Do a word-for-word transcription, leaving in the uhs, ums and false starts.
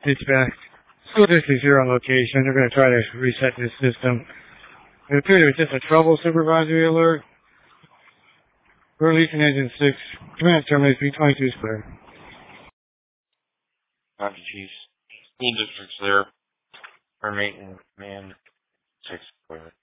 Dispatch. School District Zero location. They're going to try to reset this system. It appeared it was just a trouble supervisory alert. We're releasing Engine six. Command terminates B twenty-two square. Copy, Chief. School District's there. Terminate and command six square.